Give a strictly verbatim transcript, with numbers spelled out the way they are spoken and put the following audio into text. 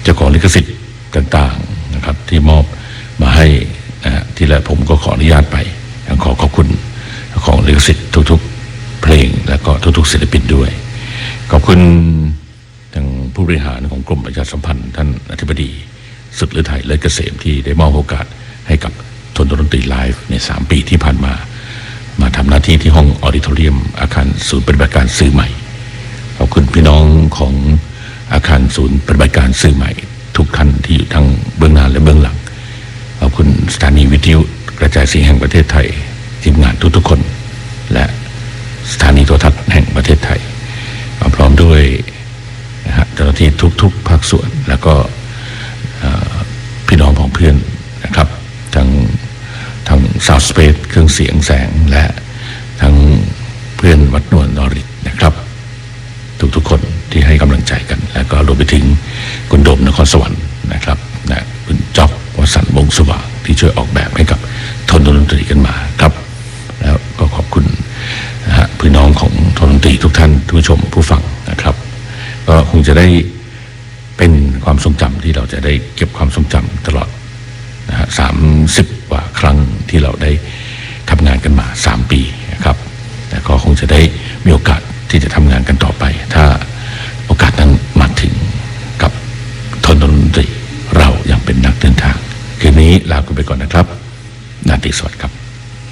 เจ้าของลิขสิทธิ์ต่างๆนะครับที่มอบมาให้นะที่แรกผมก็ขออนุญาตไปขอขอบคุณของลิขสิทธิ์ทุกๆเพลงและก็ทุกๆศิลปินด้วยขอบคุณทางผู้บริหารของกรมประชาสัมพันธ์ท่านอธิบดีสุดฤทัยเลิศเกษมที่ได้มอบโอกาสให้กับทนดนตรีไลฟ์ในสามปีที่ผ่านมามาทำหน้าที่ที่ห้องออดิโทเรียมอาคารศูนย์ปฏิบัติการสื่อใหม่ขอบคุณพี่น้องของอาคารศูนย์ปฏิบัติการสื่อใหม่ทุกท่านที่อยู่ทั้งเบื้องหน้าและเบื้องหลังขอบคุณสถานีวิทยุกระจายเสียงแห่งประเทศไทยทีมงานทุกๆคนและสถานีโทรทัศน์แห่งประเทศไทยพร้อมด้วยนะฮะเจ้าหน้าที่ทุกๆภาคส่วนแล้วก็พี่น้องของเพื่อนนะครับทั้งทั้งซาวด์สเปซเครื่องเสียงแสงและทั้งเพื่อนวัดนวลนอริทนะครับทุกๆคนที่ให้กำลังใจกันแล้วก็รวมไปถึงคุณโดมนครสวรรค์นะครับนะคุณจ๊อบวสันต์วงศ์สว่างที่ช่วยออกแบบให้กับทนดนตรีกันมาครับแล้วก็ขอบคุณนะฮะพี่น้องของทนดนตรีทุกท่านผู้ชมผู้ฟังนะครับก็คงจะได้เป็นความทรงจำที่เราจะได้เก็บความทรงจำตลอดนะฮะสามสิบกว่าครั้งที่เราได้ทำงานกันมาสามปีนะครับแต่ก็คงจะได้